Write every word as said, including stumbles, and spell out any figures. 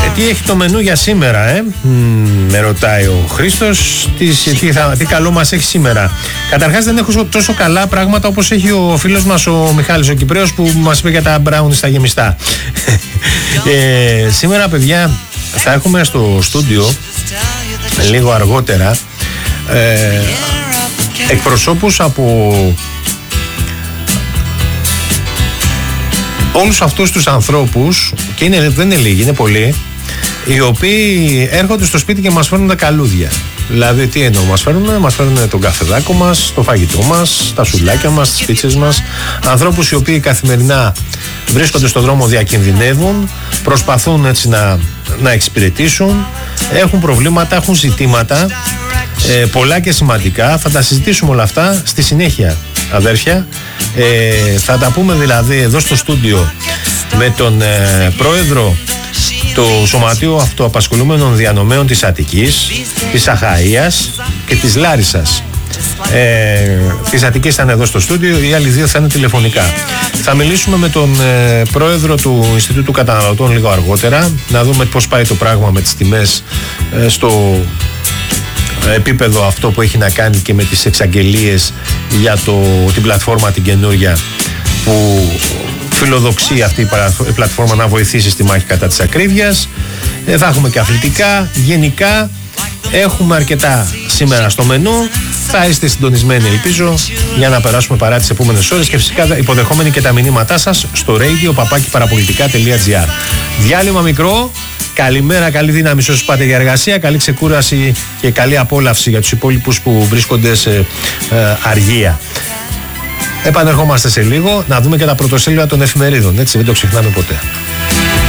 τι έχει το μενού για σήμερα, ε? Με ρωτάει ο Χρήστος. Τι, τι, θα, τι καλό μας έχει σήμερα. Καταρχάς δεν έχω τόσο καλά πράγματα όπως έχει ο φίλος μας ο Μιχάλης ο Κυπρέος, που μας είπε για τα μπράουνι στα γεμιστά. ε, σήμερα, παιδιά, θα έχουμε στο στούντιο λίγο αργότερα ε, εκπροσώπους από όλους αυτούς τους ανθρώπους, και είναι, δεν είναι λίγοι, είναι πολλοί, οι οποίοι έρχονται στο σπίτι και μας φέρνουν τα καλούδια. Δηλαδή, τι εννοώ, μας φέρνουν, μας φέρνουν τον καφεδάκο μας, το φαγητό μας, τα σουλάκια μας, τις πίτσες μας. Ανθρώπους οι οποίοι καθημερινά βρίσκονται στον δρόμο, διακινδυνεύουν, προσπαθούν έτσι να, να εξυπηρετήσουν, έχουν προβλήματα, έχουν ζητήματα, ε, πολλά και σημαντικά. Θα τα συζητήσουμε όλα αυτά στη συνέχεια, αδέρφια. Ε, θα τα πούμε δηλαδή εδώ στο στούντιο με τον ε, πρόεδρο του Σωματείου Αυτοαπασχολούμενων Διανομέων της Αττικής, της Αχαΐας και της Λάρισσας. Ε, της Αττικής θα είναι εδώ στο στούντιο, οι άλλοι δύο θα είναι τηλεφωνικά. Θα μιλήσουμε με τον ε, πρόεδρο του Ινστιτούτου Καταναλωτών λίγο αργότερα, να δούμε πώς πάει το πράγμα με τις τιμές ε, στο επίπεδο αυτό που έχει να κάνει και με τις εξαγγελίες για το, την πλατφόρμα την καινούρια που φιλοδοξεί αυτή η πλατφόρμα να βοηθήσει στη μάχη κατά της ακρίβειας. Ε, θα έχουμε και αθλητικά. Γενικά έχουμε αρκετά σήμερα στο μενού. Θα είστε συντονισμένοι, ελπίζω, για να περάσουμε παρά τις επόμενες ώρες, και φυσικά υποδεχόμενοι και τα μηνύματά σας στο radio παπάκι παραπολιτικά τελεία gr. Διάλειμμα μικρό. Καλημέρα, καλή δύναμη σε όσους πάτε για εργασία, καλή ξεκούραση και καλή απόλαυση για τους υπόλοιπους που βρίσκονται σε ε, αργία. Επανερχόμαστε σε λίγο να δούμε και τα πρωτοσέλιδα των εφημερίδων, έτσι δεν το ξεχνάμε ποτέ.